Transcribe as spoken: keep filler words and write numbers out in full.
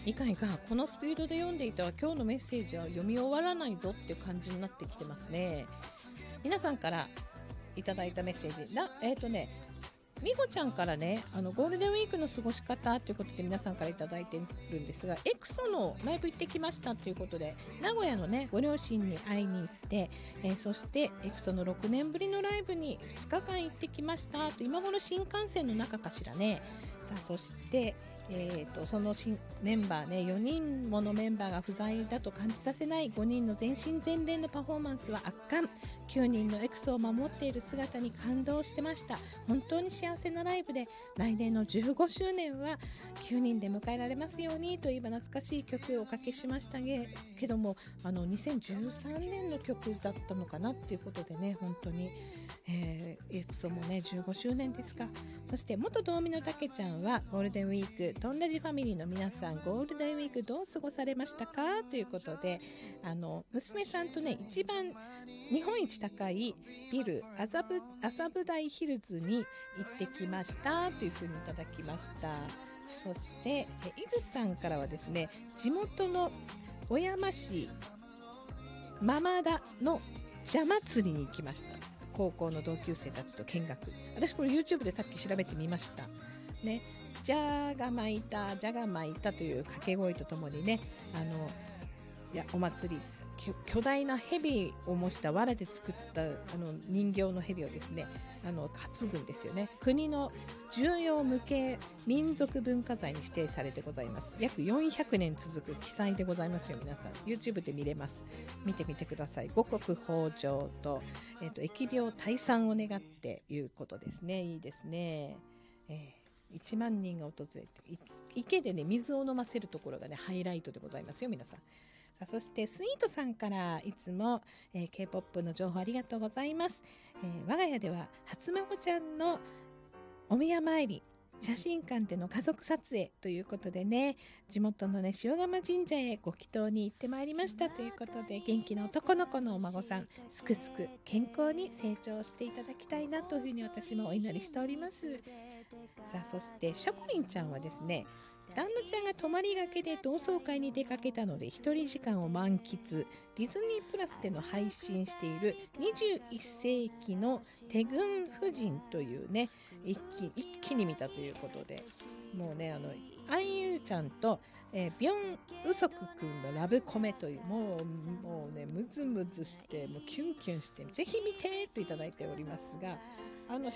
いかんいかん、このスピードで読んでいたら今日のメッセージは読み終わらないぞっていう感じになってきてますね。皆さんからいただいたメッセージな、えっとねみほちゃんからね、あのゴールデンウィークの過ごし方ということで皆さんからいただいてるんですが、エクソのライブ行ってきましたということで、名古屋のねご両親に会いに行って、えー、そしてエクソのろくねんぶりのライブにふつかかん行ってきましたと。今頃新幹線の中かしらね。さあ、そしてえー、とそのメンバーね、よにんものメンバーが不在だと感じさせないごにんの全身全霊のパフォーマンスは圧巻。きゅうにんのエクソを守っている姿に感動してました。本当に幸せなライブで、来年のじゅうごしゅうねんはきゅうにんで迎えられますようにといえば懐かしい曲をおかけしましたけども、あのにせんじゅうさんねんの曲だったのかなっていうことでね、本当に、えー、エクソもねじゅうごしゅうねんですか。そして元道見のたけちゃんは、ゴールデンウィークトンラジファミリーの皆さん、ゴールデンウィークどう過ごされましたかということで、あの娘さんとね、一番日本一高いビル麻布麻布台ヒルズに行ってきましたというふうにいただきました。そして伊豆さんからはですね、地元の小山市ママダの蛇祭りに行きました。高校の同級生たちと見学。私これ YouTube でさっき調べてみましたね。じゃが巻いたじゃが巻いたという掛け声とともにね、あのいやお祭り、巨大な蛇を模した藁で作ったあの人形の蛇をですね、あの担ぐんですよね。国の重要無形民族文化財に指定されてございます。約よんひゃくねん続く記載でございますよ。皆さん YouTube で見れます。見てみてください。五穀豊穣と、えー、と疫病退散を願っていうことですね。いいですね。えー、いちまんにんが訪れて、池でね水を飲ませるところがねハイライトでございますよ、皆さん。そしてスイートさんからいつも、えー、K-ポップ の情報ありがとうございます。えー、我が家では初孫ちゃんのお宮参り、写真館での家族撮影ということでね、地元のね塩釜神社へご祈祷に行ってまいりましたということで、元気な男の子のお孫さん、すくすく健康に成長していただきたいなというふうに私もお祈りしております。さあ、そしてショコリンちゃんはですね、旦那ちゃんが泊まりがけで同窓会に出かけたので一人時間を満喫。ディズニープラスでの配信しているにじゅういっせいきのテグン夫人というね、一気一気に見たということで、もうね、あのアンユーちゃんと、えー、ビョンウソクくんのラブコメという、もうもうねムズムズして、もうキュンキュンして、ぜひ見てといただいておりますが、あの